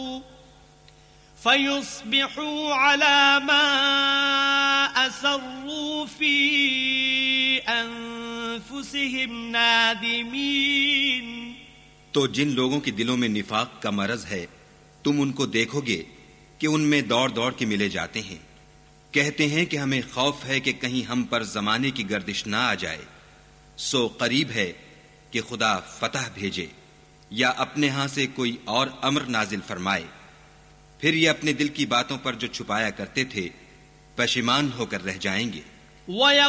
फयुस्बिहू अला मा असर्रू फी अनफुसिहिम नादिमीन। तो जिन लोगों के दिलों में निफाक का मरज है, तुम उनको देखोगे कि उनमें दौड़ दौड़ के मिले जाते हैं, कहते हैं कि हमें खौफ है कि कहीं हम पर जमाने की गर्दिश ना आ जाए। सो करीब है कि खुदा फतह भेजे या अपने यहां से कोई और अम्र नाजिल फरमाए। फिर ये अपने दिल की बातों पर जो छुपाया करते थे पशेमान होकर रह जाएंगे।